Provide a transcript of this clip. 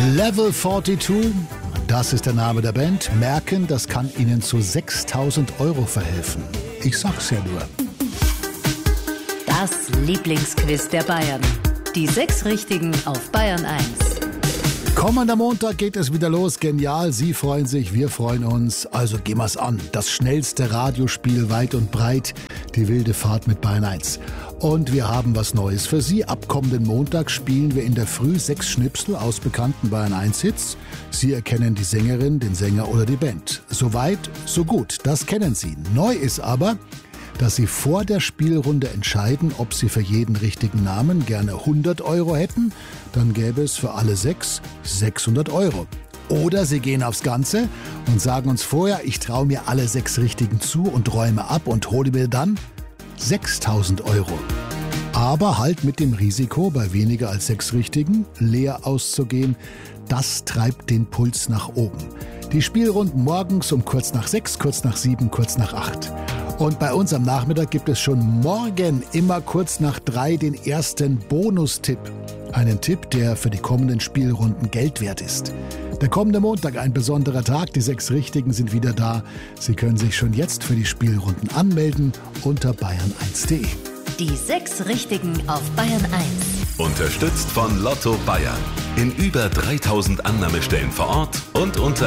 Level 42, das ist der Name der Band. Merken, das kann Ihnen zu 6.000 € verhelfen. Ich sag's ja nur. Das Lieblingsquiz der Bayern. Die 6 Richtigen auf Bayern 1. Kommender Montag geht es wieder los. Genial, Sie freuen sich, wir freuen uns. Also gehen wir's an. Das schnellste Radiospiel weit und breit. Die wilde Fahrt mit Bayern 1. Und wir haben was Neues für Sie. Ab kommenden Montag spielen wir in der Früh 6 Schnipsel aus bekannten Bayern 1 Hits. Sie erkennen die Sängerin, den Sänger oder die Band. Soweit, so gut. Das kennen Sie. Neu ist aber, dass Sie vor der Spielrunde entscheiden, ob Sie für jeden richtigen Namen gerne 100 € hätten. Dann gäbe es für alle 6 600 €. Oder Sie gehen aufs Ganze und sagen uns vorher, ich traue mir alle 6 Richtigen zu und räume ab und hole mir dann 6.000 €. Aber halt mit dem Risiko, bei weniger als 6 Richtigen leer auszugehen. Das treibt den Puls nach oben. Die Spielrunden morgens um kurz nach 6, kurz nach 7, kurz nach 8. Und bei uns am Nachmittag gibt es schon morgen immer kurz nach 3 den ersten Bonustipp. Einen Tipp, der für die kommenden Spielrunden Geld wert ist. Der kommende Montag ein besonderer Tag. Die 6 Richtigen sind wieder da. Sie können sich schon jetzt für die Spielrunden anmelden unter bayern1.de. Die 6 Richtigen auf Bayern 1. Unterstützt von Lotto Bayern. In über 3000 Annahmestellen vor Ort und unter